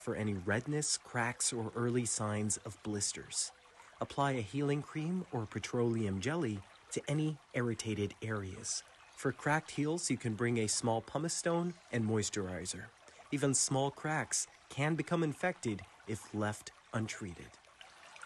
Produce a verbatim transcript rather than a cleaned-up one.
for any redness, cracks, or early signs of blisters. Apply a healing cream or petroleum jelly to any irritated areas. For cracked heels, you can bring a small pumice stone and moisturizer. Even small cracks can become infected if left untreated.